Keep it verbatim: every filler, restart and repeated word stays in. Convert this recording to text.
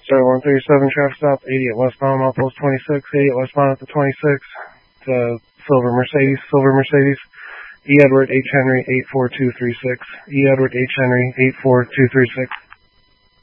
Starter one thirty-seven, traffic stop, eighty at westbound, outpost twenty-six, eighty at westbound at the twenty-six. It's a silver Mercedes, silver Mercedes. E. Edward H. Henry, eight four two three six. E. Edward H. Henry, eight four two three six.